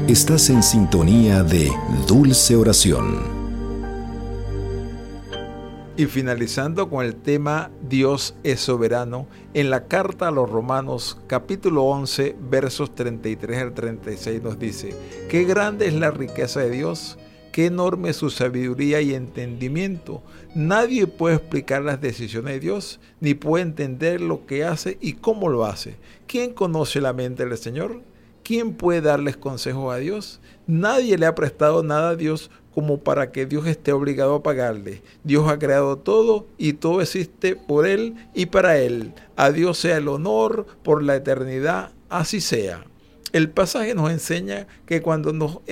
Estás en sintonía de Dulce Oración. Y finalizando con el tema Dios es soberano, en la carta a los Romanos capítulo 11 versos 33 al 36 nos dice: qué grande es la riqueza de Dios, qué enorme su sabiduría y entendimiento. Nadie puede explicar las decisiones de Dios, ni puede entender lo que hace y cómo lo hace. ¿Quién conoce la mente del Señor? ¿Quién puede darles consejos a Dios? Nadie le ha prestado nada a Dios como para que Dios esté obligado a pagarle. Dios ha creado todo y todo existe por Él y para Él. A Dios sea el honor por la eternidad, así sea. El pasaje nos enseña que cuando no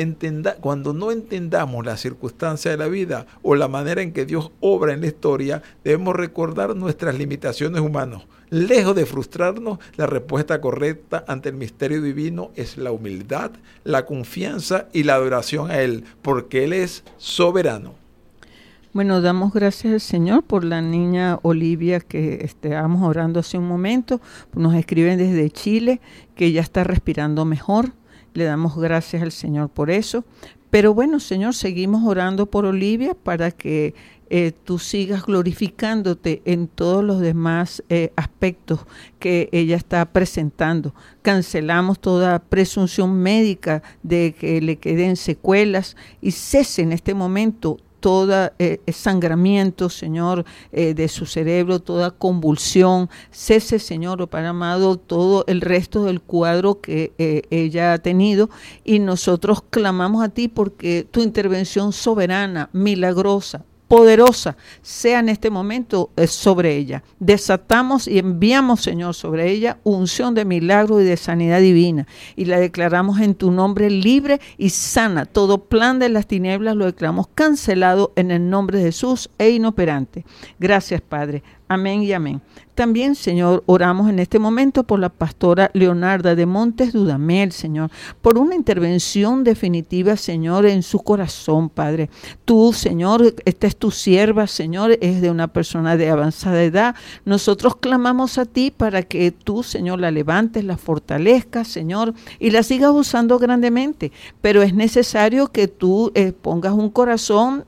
entendamos la circunstancia de la vida o la manera en que Dios obra en la historia, debemos recordar nuestras limitaciones humanas. Lejos de frustrarnos, la respuesta correcta ante el misterio divino es la humildad, la confianza y la adoración a Él, porque Él es soberano. Bueno, damos gracias al Señor por la niña Olivia que estábamos orando hace un momento. Nos escriben desde Chile que ya está respirando mejor. Le damos gracias al Señor por eso. Pero bueno, Señor, seguimos orando por Olivia para que tú sigas glorificándote en todos los demás aspectos que ella está presentando. Cancelamos toda presunción médica de que le queden secuelas y cese en este momento todo sangramiento, Señor, de su cerebro, toda convulsión. Cese, Señor, oh Padre amado, todo el resto del cuadro que ella ha tenido, y nosotros clamamos a ti porque tu intervención soberana, milagrosa, poderosa sea en este momento sobre ella. Desatamos y enviamos, Señor, sobre ella unción de milagro y de sanidad divina, y la declaramos en tu nombre libre y sana. Todo plan de las tinieblas lo declaramos cancelado en el nombre de Jesús e inoperante. Gracias, Padre. Amén y amén. También, Señor, oramos en este momento por la pastora Leonarda de Montes Dudamel, Señor, por una intervención definitiva, Señor, en su corazón, Padre. Tú, Señor, esta es tu sierva, Señor, es de una persona de avanzada edad. Nosotros clamamos a ti para que tú, Señor, la levantes, la fortalezcas, Señor, y la sigas usando grandemente. Pero es necesario que tú pongas un corazón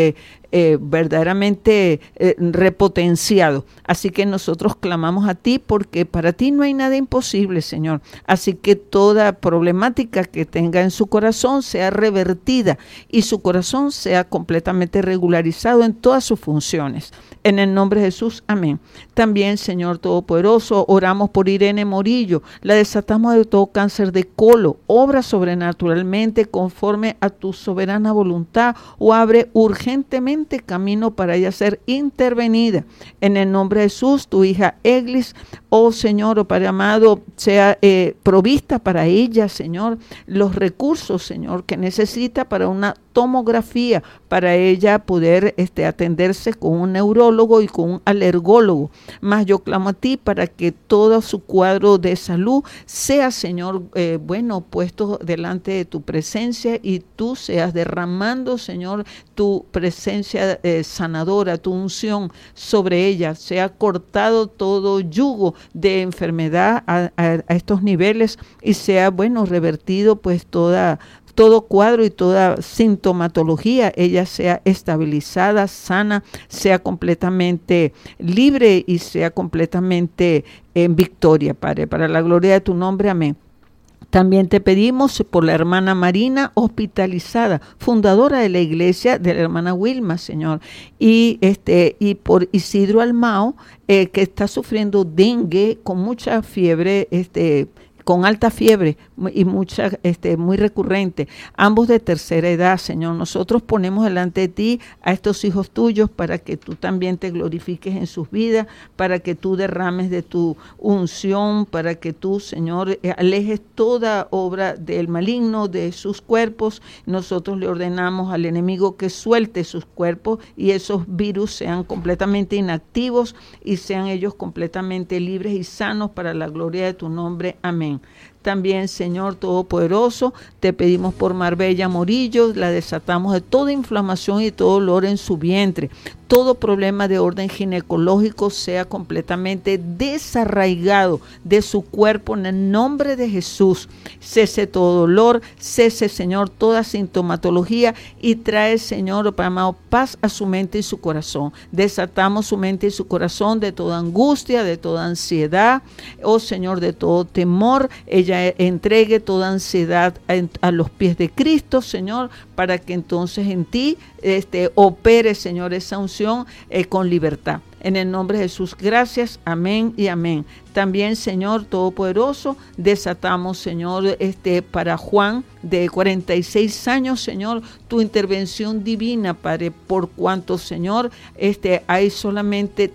verdaderamente repotenciado. Así que nosotros clamamos a ti porque para ti no hay nada imposible, Señor. Así que toda problemática que tenga en su corazón sea revertida y su corazón sea completamente regularizado en todas sus funciones. En el nombre de Jesús, amén. También, Señor Todopoderoso, oramos por Irene Morillo. La desatamos de todo cáncer de colon. Obra sobrenaturalmente conforme a tu soberana voluntad, o abre urgentemente camino para ella ser intervenida. En el nombre de Jesús, tu hija Eglis, oh Señor, oh Padre amado, sea provista para ella, Señor, los recursos, Señor, que necesita para una tomografía, para ella poder atenderse con un neurólogo y con un alergólogo. Más yo clamo a ti para que todo su cuadro de salud sea, Señor, puesto delante de tu presencia, y tú seas derramando, Señor, tu presencia sanadora, tu unción sobre ella. Sea cortado todo yugo de enfermedad a estos niveles, y sea, revertido pues todo cuadro y toda sintomatología, ella sea estabilizada, sana, sea completamente libre y sea completamente en victoria, Padre, para la gloria de tu nombre, amén. También te pedimos por la hermana Marina, hospitalizada, fundadora de la iglesia de la hermana Wilma, Señor, y por Isidro Almao, que está sufriendo dengue con mucha fiebre, con alta fiebre y mucha, muy recurrente, ambos de tercera edad, Señor. Nosotros ponemos delante de ti a estos hijos tuyos para que tú también te glorifiques en sus vidas, para que tú derrames de tu unción, para que tú, Señor, alejes toda obra del maligno de sus cuerpos. Nosotros le ordenamos al enemigo que suelte sus cuerpos y esos virus sean completamente inactivos y sean ellos completamente libres y sanos para la gloria de tu nombre. Amén. También, Señor Todopoderoso, te pedimos por Marbella Morillo, la desatamos de toda inflamación y todo dolor en su vientre. Todo problema de orden ginecológico sea completamente desarraigado de su cuerpo en el nombre de Jesús. Cese todo dolor, cese, Señor, toda sintomatología y trae, Señor, amado, paz a su mente y su corazón. Desatamos su mente y su corazón de toda angustia, de toda ansiedad, oh Señor, de todo temor. Ella entregue toda ansiedad a los pies de Cristo, Señor, para que entonces en ti opere, Señor, esa unción con libertad. En el nombre de Jesús, gracias, amén y amén. También, Señor Todopoderoso, desatamos, Señor, para Juan de 46 años, Señor, tu intervención divina, Padre, por cuanto, Señor, hay solamente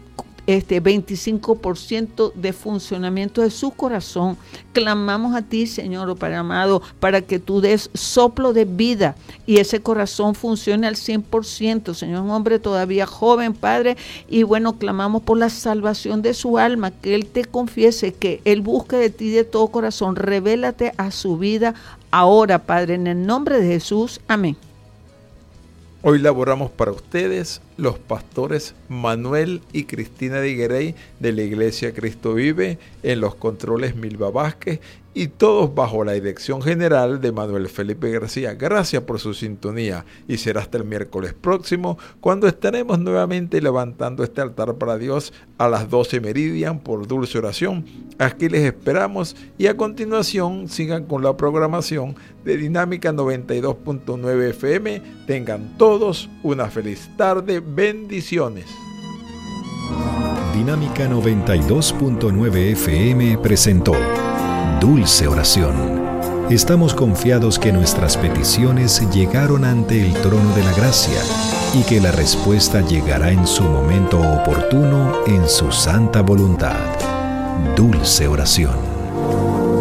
25% de funcionamiento de su corazón. Clamamos a ti, Señor, Padre amado, para que tú des soplo de vida y ese corazón funcione al 100%, Señor, un hombre todavía joven, Padre, y bueno, clamamos por la salvación de su alma, que Él te confiese, que Él busque de ti de todo corazón. Revélate a su vida ahora, Padre, en el nombre de Jesús, amén. Hoy laboramos para ustedes los pastores Manuel y Cristina Diguerey de la Iglesia Cristo Vive, en los controles Milva Vázquez y todos bajo la dirección general de Manuel Felipe García. Gracias por su sintonía y será hasta el miércoles próximo cuando estaremos nuevamente levantando este altar para Dios a las 12 meridian por Dulce Oración. Aquí les esperamos y a continuación sigan con la programación de Dinámica 92.9 FM. Tengan todos una feliz tarde. Bendiciones. Dinámica 92.9 FM presentó Dulce Oración. Estamos confiados que nuestras peticiones llegaron ante el trono de la gracia y que la respuesta llegará en su momento oportuno en su santa voluntad. Dulce Oración.